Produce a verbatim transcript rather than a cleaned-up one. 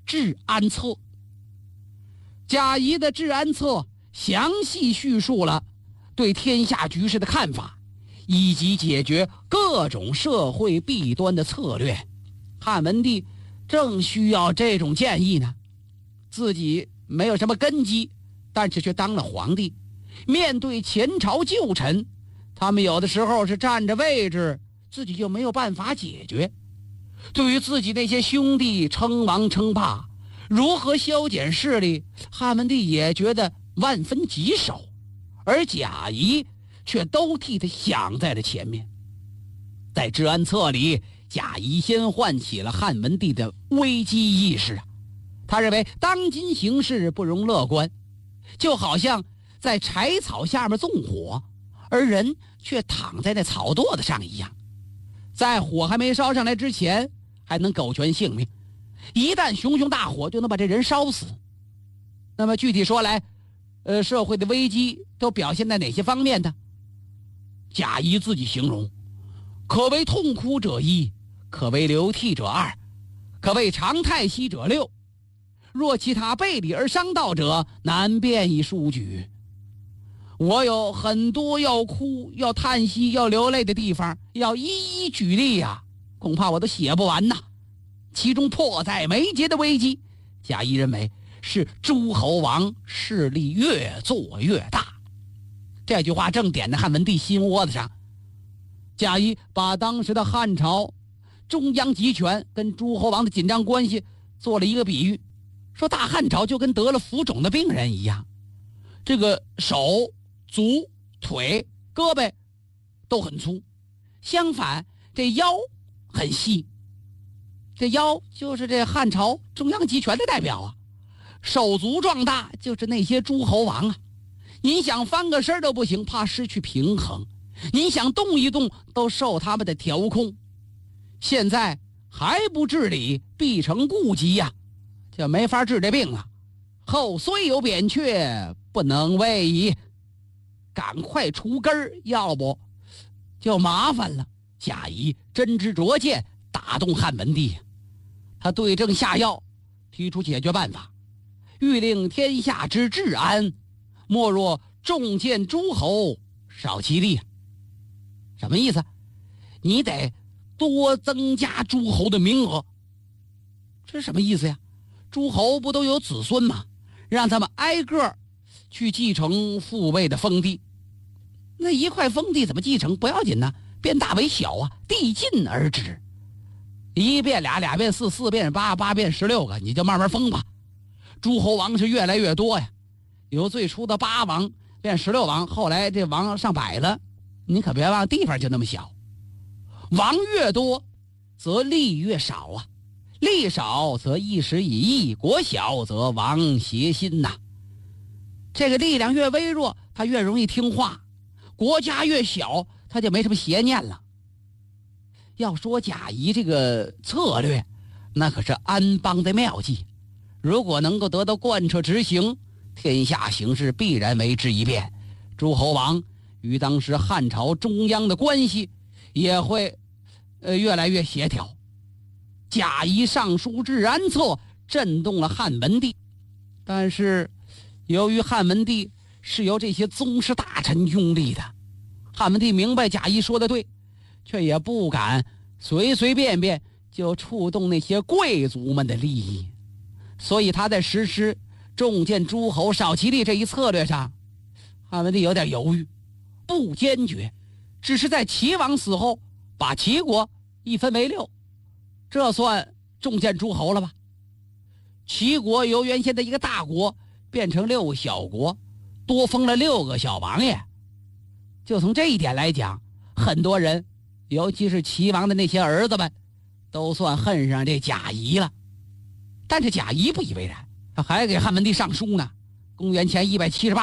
治安策》。贾谊的《治安策》详细叙述了对天下局势的看法，以及解决各种社会弊端的策略。汉文帝正需要这种建议呢，自己没有什么根基，但是却当了皇帝，面对前朝旧臣，他们有的时候是占着位置，自己就没有办法解决。对于自己那些兄弟称王称霸，如何消减势力，汉文帝也觉得万分棘手，而贾谊却都替他想在了前面。在《治安策》里，贾谊先唤起了汉文帝的危机意识啊，他认为当今形势不容乐观，就好像在柴草下面纵火，而人却躺在那草垛子上一样，在火还没烧上来之前还能苟全性命，一旦熊熊大火就能把这人烧死。那么具体说来，呃，社会的危机都表现在哪些方面呢？贾谊自己形容，可谓痛哭者一，可谓流涕者二，可谓长叹息者六，若其他背离而伤道者，难辨以数举。我有很多要哭要叹息要流泪的地方，要一一举例呀、啊，恐怕我都写不完呐。其中迫在眉睫的危机，贾谊认为是诸侯王势力越做越大。这句话正点在汉文帝心窝子上。贾谊把当时的汉朝中央集权跟诸侯王的紧张关系做了一个比喻，说大汉朝就跟得了浮肿的病人一样，这个手足腿胳膊都很粗，相反这腰很细。这腰就是这汉朝中央集权的代表啊，手足壮大就是那些诸侯王啊，您想翻个身都不行，怕失去平衡，您想动一动都受他们的调控。现在还不治理，必成痼疾呀、啊，就没法治这病了。后虽有扁鹊，不能为矣，赶快除根儿，要不就麻烦了。贾谊真知灼见，打动汉文帝，他对症下药，提出解决办法，欲令天下之治安，莫若重建诸侯，少其力。什么意思？你得多增加诸侯的名额。这是什么意思呀？诸侯不都有子孙吗？让他们挨个去继承父辈的封地。那一块封地怎么继承不要紧呢？变大为小啊，递进而止。一变俩，俩变四，四变八，八变十六个，你就慢慢封吧。诸侯王是越来越多呀，由最初的八王变十六王，后来这王上百了。你可别忘，地方就那么小，王越多则利越少啊，利少则一时以义，国小则王邪心呐、啊。这个力量越微弱，他越容易听话；国家越小，他就没什么邪念了。要说贾谊这个策略，那可是安邦的妙计，如果能够得到贯彻执行，天下形势必然为之一变，诸侯王与当时汉朝中央的关系也会呃越来越协调。贾谊上书治安策，震动了汉文帝，但是由于汉文帝是由这些宗室大臣拥立的，汉文帝明白贾谊说的对，却也不敢随随便便就触动那些贵族们的利益，所以他在实施重建诸侯少其力这一策略上，汉文帝有点犹豫，不坚决，只是在齐王死后把齐国一分为六，这算重建诸侯了吧？齐国由原先的一个大国变成六个小国，多封了六个小王爷。就从这一点来讲，很多人尤其是齐王的那些儿子们都算恨上这贾谊了。但是贾谊不以为然，他还给汉文帝上书呢。公元前一百七十八